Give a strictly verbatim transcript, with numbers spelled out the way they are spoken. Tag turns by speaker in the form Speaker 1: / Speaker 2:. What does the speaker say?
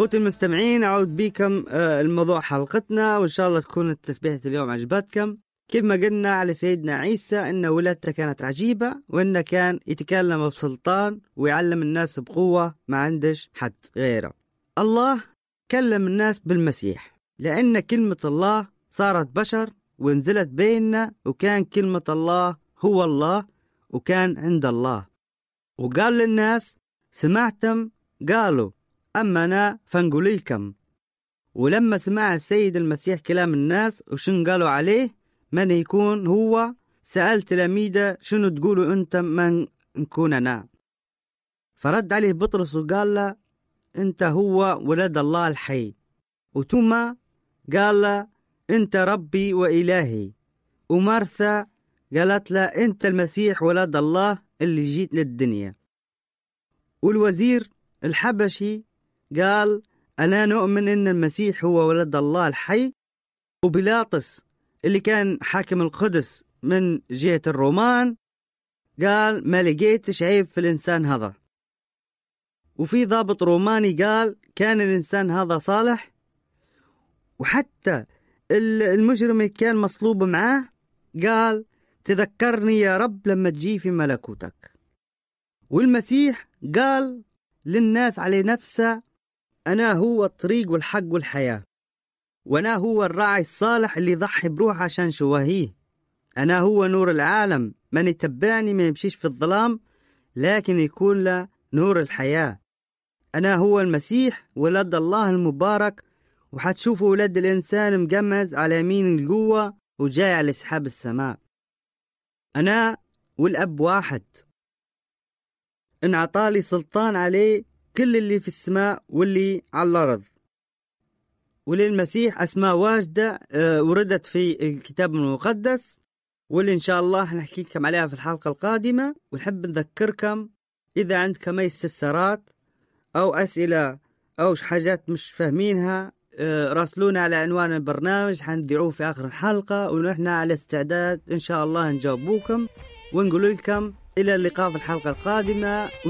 Speaker 1: أخوتي المستمعين، أعود بكم الموضوع حلقتنا، وإن شاء الله تكون تسبيحة اليوم عجبتكم. كيف ما قلنا على سيدنا عيسى إن ولادته كانت عجيبة، وإنه كان يتكلم بسلطان ويعلم الناس بقوة ما عندش حد غيره. الله كلم الناس بالمسيح لأن كلمة الله صارت بشر ونزلت بيننا، وكان كلمة الله هو الله وكان عند الله. وقال للناس سمعتم قالوا أما أنا فنقول لكم. ولما سمع السيد المسيح كلام الناس وشن قالوا عليه من يكون هو، سأل تلاميذه شنو تقولوا أنتم من نكون أنا؟ فرد عليه بطرس وقال له أنت هو ولد الله الحي. وتوما قال له أنت ربي وإلهي. ومارثا قالت له أنت المسيح ولد الله اللي جيت للدنيا. والوزير الحبشي قال أنا نؤمن إن المسيح هو ولد الله الحي. وبيلاطس اللي كان حاكم القدس من جهة الرومان قال ما لقيتش عيب في الإنسان هذا. وفي ضابط روماني قال كان الإنسان هذا صالح. وحتى المجرم اللي كان مصلوب معاه قال تذكرني يا رب لما تجي في ملكوتك. والمسيح قال للناس على نفسه أنا هو الطريق والحق والحياة، وأنا هو الراعي الصالح اللي يضحي بروحه عشان شواهيه. أنا هو نور العالم، من يتبعني ما يمشيش في الظلام لكن يكون له نور الحياة. أنا هو المسيح ولد الله المبارك، وحتشوفوا ولد الإنسان مجمز على يمين القوة وجاي على سحاب السماء. أنا والأب واحد، إن عطالي سلطان عليه كل اللي في السماء واللي على الأرض. وللمسيح أسماء واجدة أه وردت في الكتاب المقدس، واللي إن شاء الله نحكيكم عليها في الحلقة القادمة. ونحب نذكركم إذا عندكم أي استفسارات أو أسئلة أو حاجات مش فاهمينها أه راسلونا على عنوان البرنامج حندعوه في آخر الحلقة، ونحن على استعداد إن شاء الله نجاوبوكم ونقول لكم إلى اللقاء في الحلقة القادمة.